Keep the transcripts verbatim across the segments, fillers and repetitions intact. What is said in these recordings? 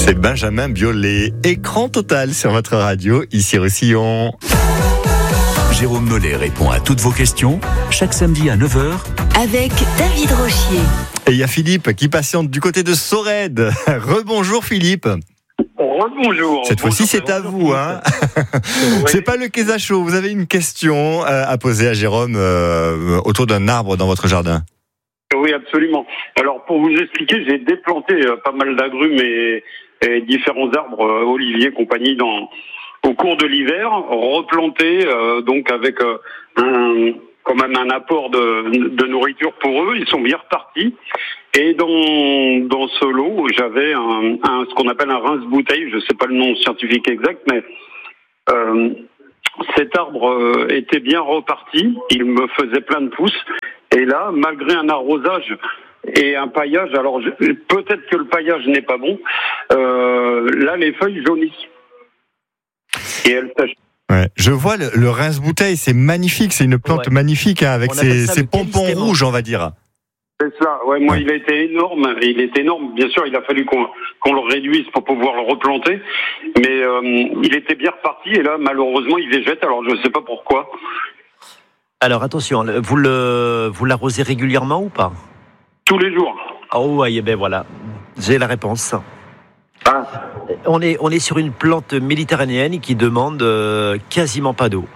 C'est Benjamin Biolay, écran total sur votre radio, ici Roussillon. Jérôme Mollet répond à toutes vos questions, chaque samedi à neuf heures. Avec David Rochier. Et il y a Philippe qui patiente du côté de Sorède. Rebonjour Philippe. Rebonjour. Cette fois-ci, c'est à vous, hein. C'est pas le Kézacho. Vous avez une question à poser à Jérôme euh, autour d'un arbre dans votre jardin. Oui, absolument. Alors, pour vous expliquer, j'ai déplanté euh, pas mal d'agrumes et, et différents arbres, euh, oliviers, compagnie, dans, au cours de l'hiver, replantés, euh, donc avec euh, un, quand même un apport de, de nourriture pour eux. Ils sont bien repartis. Et dans, dans ce lot, j'avais un, un, ce qu'on appelle un rince-bouteille. Je sais pas le nom scientifique exact, mais euh, cet arbre euh, était bien reparti. Il me faisait plein de pousses. Et là, malgré un arrosage et un paillage, alors je, peut-être que le paillage n'est pas bon, euh, là les feuilles jaunissent. Et elles sèchent. Ouais. Je vois le, le rince-bouteille, c'est magnifique, c'est une plante ouais. magnifique hein, avec ses, ses pompons rouges, on va dire. C'est ça, ouais, moi ouais. il a été énorme, il est énorme, bien sûr il a fallu qu'on, qu'on le réduise pour pouvoir le replanter, mais euh, il était bien reparti et là malheureusement il végète, alors je ne sais pas pourquoi. Alors attention, vous le vous l'arrosez régulièrement ou pas ? Tous les jours. Oh ouais, ben voilà, j'ai la réponse. Ah. On est on est sur une plante méditerranéenne qui demande euh, quasiment pas d'eau.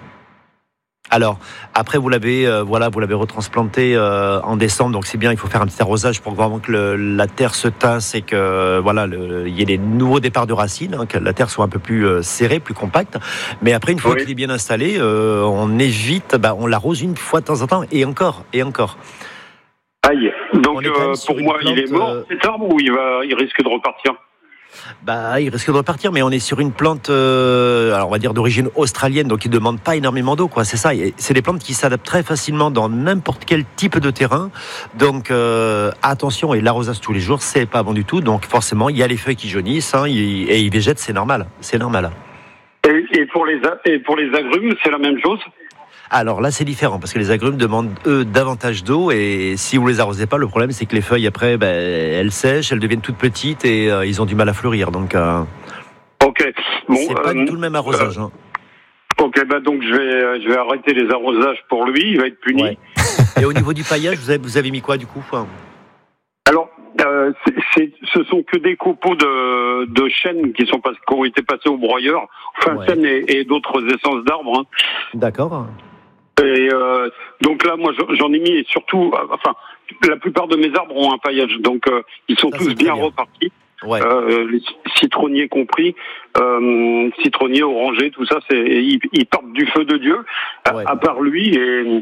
Alors après vous l'avez euh, voilà vous l'avez retransplanté euh, en décembre, donc c'est bien, il faut faire un petit arrosage pour vraiment que le, la terre se tasse et que voilà le, il y ait des nouveaux départs de racines, hein, que la terre soit un peu plus euh, serrée, plus compacte. Mais après une fois oui. qu'il est bien installé, euh, on évite, bah, on l'arrose une fois de temps en temps et encore et encore. Aïe. Donc euh, pour moi plante, il est mort euh... cet arbre ou il va il risque de repartir? Bah, il risque de repartir, mais on est sur une plante, euh, alors on va dire d'origine australienne, donc qui ne demande pas énormément d'eau, quoi. C'est ça. Et c'est des plantes qui s'adaptent très facilement dans n'importe quel type de terrain. Donc euh, attention, et l'arrosage tous les jours, c'est pas bon du tout. Donc forcément, il y a les feuilles qui jaunissent, hein, et ils végètent, c'est normal, c'est normal. Et, et pour les et pour les agrumes, c'est la même chose. Alors là, c'est différent parce que les agrumes demandent eux davantage d'eau et si vous les arrosez pas, le problème c'est que les feuilles après, ben, elles sèchent, elles deviennent toutes petites et euh, ils ont du mal à fleurir. Donc, euh, ok. Bon, c'est pas euh, du tout le même arrosage. Euh, hein. Ok, bah donc je vais je vais arrêter les arrosages pour lui. Il va être puni. Ouais. Et au niveau du paillage, vous avez vous avez mis quoi du coup ? Enfin, alors, euh, c'est, c'est, ce sont que des copeaux de, de chêne qui, sont pas, qui ont été passés au broyeur, enfin ouais. chêne et, et d'autres essences d'arbres. Hein. D'accord. Et euh, donc là, moi, j'en ai mis, et surtout, euh, enfin, la plupart de mes arbres ont un paillage, donc euh, ils sont ça, tous bien, bien repartis, ouais. euh, les citronniers compris, euh, citronniers, orangers, tout ça, c'est, ils, ils partent du feu de Dieu, ouais. à, à part lui et.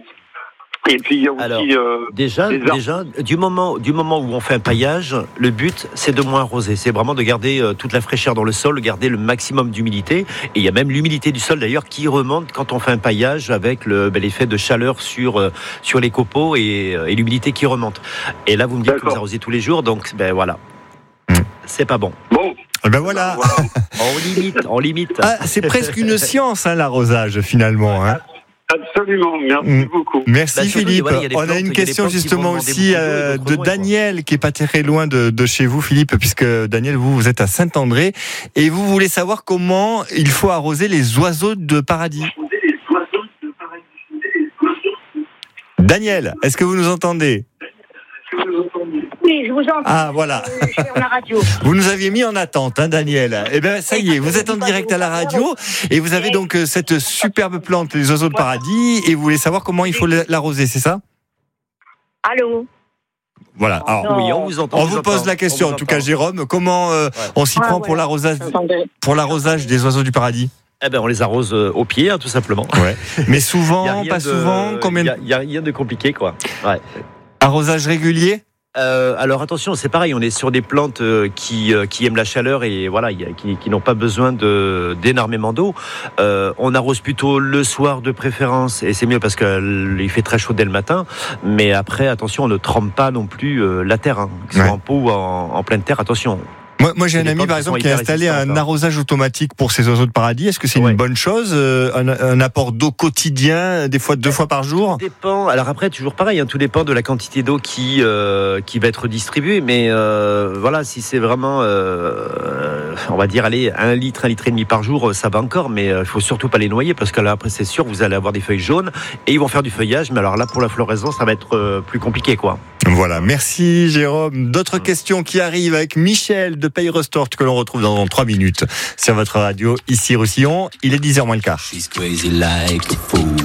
Et puis il y a aussi Alors, euh, déjà, déjà, du moment, du moment où on fait un paillage, le but c'est de moins arroser. C'est vraiment de garder euh, toute la fraîcheur dans le sol, garder le maximum d'humidité. Et il y a même l'humidité du sol d'ailleurs qui remonte quand on fait un paillage avec le, ben, l'effet de chaleur sur euh, sur les copeaux et, euh, et l'humidité qui remonte. Et là, vous me dites D'accord. que vous arrosez tous les jours, donc ben voilà, mmh. c'est pas bon. Bon. Ben voilà. on limite, on limite. Ah, c'est presque une science hein, l'arrosage finalement. Hein. Absolument, merci mmh. beaucoup. Merci bah, Philippe. Voilà, a On plantes, a une question justement aussi euh, de Daniel qui est pas très loin de, de chez vous Philippe, puisque Daniel vous, vous êtes à Saint-André et vous voulez savoir comment il faut arroser les oiseaux de paradis. Daniel, est-ce que vous nous entendez ? Oui, je vous entends. Ah, voilà. Je suis à la radio. Vous nous aviez mis en attente, hein, Daniel. Eh bien, ça y est, vous êtes en direct à la radio et vous avez donc cette superbe plante, les oiseaux de paradis, et vous voulez savoir comment il faut l'arroser, c'est ça ? Allô ? Voilà. Alors, oui, on vous entend. On vous pose la question, en tout cas, Jérôme. Comment euh, ouais. on s'y prend ah, ouais. pour l'arrosage, pour l'arrosage des oiseaux du paradis ? Eh ben, on les arrose au pied, hein, tout simplement. Ouais. Mais souvent, pas de, souvent. Combien Il n'y a, a rien de compliqué, quoi. Ouais. Arrosage régulier ? Euh, alors attention, c'est pareil, on est sur des plantes euh, qui euh, qui aiment la chaleur et voilà, y a, qui, qui n'ont pas besoin de d'énormément d'eau. Euh, on arrose plutôt le soir de préférence et c'est mieux parce qu'il fait très chaud dès le matin. Mais après, attention, on ne trempe pas non plus euh, la terre, hein, que ce soit ouais. en pot ou en, en pleine terre. Attention. Moi, moi j'ai un ami par exemple qui a installé un arrosage automatique pour ses oiseaux de paradis. Est-ce que c'est ouais. une bonne chose, euh, un, un apport d'eau quotidien, des fois deux fois par jour? Tout dépend. Alors après, toujours pareil, hein, tout dépend de la quantité d'eau qui euh, qui va être distribuée. Mais euh, voilà, si c'est vraiment euh, on va dire, allez, un litre, un litre et demi par jour, ça va encore, mais il faut surtout pas les noyer parce que là, après, c'est sûr, vous allez avoir des feuilles jaunes et ils vont faire du feuillage. Mais alors là, pour la floraison, ça va être plus compliqué, quoi. Voilà, merci Jérôme. D'autres questions qui arrivent avec Michel de Pays Restort que l'on retrouve dans trois minutes sur votre radio ici Roussillon. Il est dix heures moins le quart.